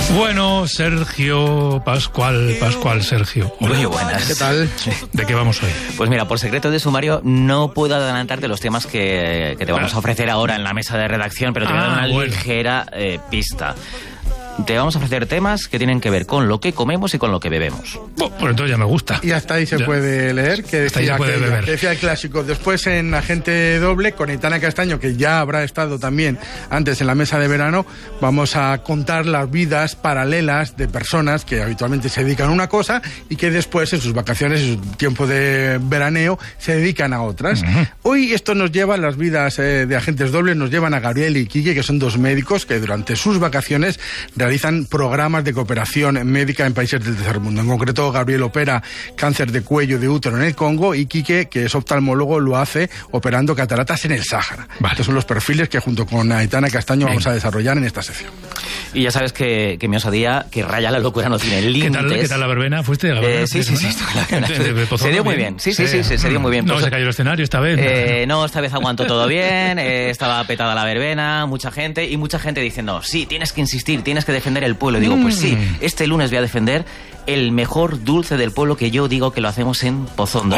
Bueno, Sergio, Pascual, Sergio. Muy buenas. ¿Qué tal? ¿De qué vamos hoy? Pues mira, por secreto de sumario no puedo adelantarte los temas que te vamos a ofrecer ahora en la mesa de redacción, pero te voy a dar una ligera pista. Te vamos a ofrecer temas que tienen que ver con lo que comemos y con lo que bebemos. Pues entonces ya me gusta. Y hasta ahí se puede leer, que decía, que decía el clásico. Después en Agente Doble, con Aitana Castaño, que ya habrá estado también antes en la mesa de verano, vamos a contar las vidas paralelas de personas que habitualmente se dedican a una cosa y que después en sus vacaciones, en su tiempo de veraneo, se dedican a otras. Hoy esto nos lleva, las vidas de Agentes Dobles nos llevan a Gabriel y Quique, que son dos médicos que durante sus vacaciones realizan programas de cooperación médica en países del tercer mundo. En concreto, Gabriel opera cáncer de cuello de útero en el Congo y Quique, que es oftalmólogo, lo hace operando cataratas en el Sáhara. Vale. Estos son los perfiles que junto con Aitana Castaño vamos a desarrollar en esta sección. Y ya sabes que mi osadía, que raya la locura, no tiene límites. ¿Qué tal la verbena? ¿Fuiste a la verbena? Sí. Se dio muy bien. Sí, se dio muy bien. No se cayó el escenario esta vez. No, esta vez aguantó todo bien. Estaba petada la verbena, mucha gente diciendo, sí, tienes que insistir, tienes que defender el pueblo. Digo, pues sí, este lunes voy a defender el mejor dulce del pueblo, que yo digo que lo hacemos en Pozondo.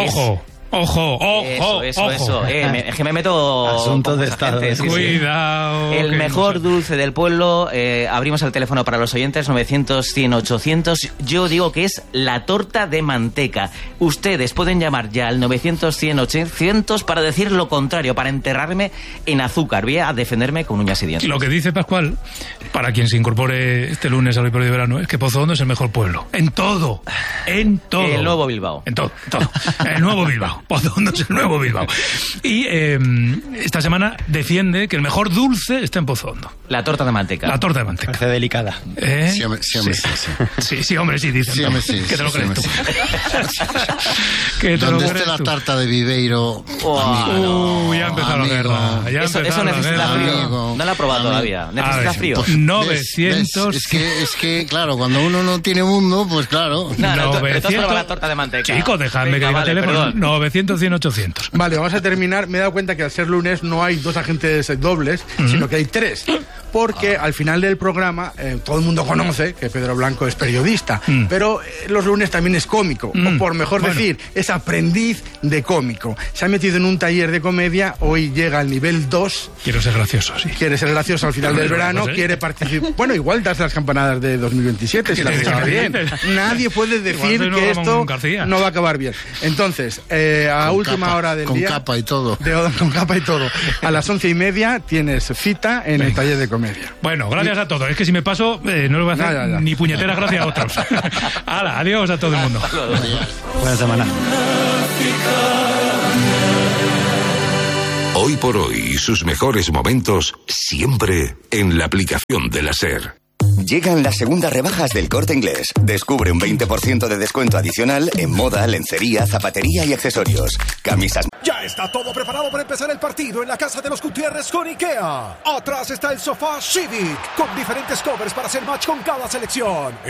Ojo. Eso. Es que me meto asuntos de estado. Gente, Cuidado. El mejor dulce del pueblo. Abrimos el teléfono para los oyentes, 900-100-800. Yo digo que es la torta de manteca. Ustedes pueden llamar ya al 900-100-800 para decir lo contrario, para enterrarme en azúcar. Voy a defenderme con uñas y dientes. Lo que dice Pascual, para quien se incorpore este lunes al Hoy de Verano, es que Pozondo es el mejor pueblo. En todo. El nuevo Bilbao. En todo. El nuevo Bilbao. Pozondo es el nuevo Bilbao. Y esta semana defiende que el mejor dulce está en Pozondo. La torta de manteca. Parece delicada. Sí, hombre, sí, dicen. Sí, hombre, sí. ¿Qué te lo crees tú? Donde esté la tarta de Viveiro. Ya ha empezado la guerra. Eso necesita frío. No la he probado todavía. Necesita frío. Pues 900... Es que, claro, cuando uno no tiene mundo, pues claro. Pero tú has probado la torta de manteca. Chico, déjame que diga el teléfono. 900-100-800. Vale, vamos a terminar. Me he dado cuenta que al ser lunes no hay dos agentes dobles, sino que hay tres. Porque al final del programa todo el mundo conoce que Pedro Blanco es periodista, pero los lunes también es cómico, o por mejor decir, es aprendiz de cómico. Se ha metido en un taller de comedia, hoy llega al nivel 2. Quiero ser gracioso, sí. Quiere ser gracioso al final del verano, quiere participar. Bueno, igual das las campanadas de 2027, si la cosa bien. Nadie puede decir que esto no va a acabar bien. Entonces, a última hora del día... Con capa y todo. Con capa y todo. A las 11:30 tienes cita en el taller de comedia. Bueno, gracias a todos. Es que si me paso, no le voy a hacer ni puñeteras gracias a otros. Hala, adiós a todo el mundo. Buena semana. Hoy por hoy y sus mejores momentos siempre en la aplicación de la SER. Llegan las segundas rebajas del Corte Inglés. Descubre un 20% de descuento adicional en moda, lencería, zapatería y accesorios. Camisas. Ya está todo preparado para empezar el partido en la casa de los Gutiérrez con IKEA. Atrás está el sofá Civic, con diferentes covers para hacer match con cada selección.